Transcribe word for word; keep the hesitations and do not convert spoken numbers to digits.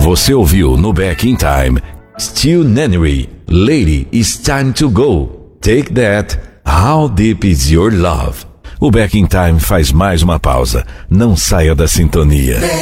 Você ouviu no Back in Time, Steel Nannery, Lady, It's Time to Go, Take That, How Deep Is Your Love. O Back in Time faz mais uma pausa. Não saia da sintonia.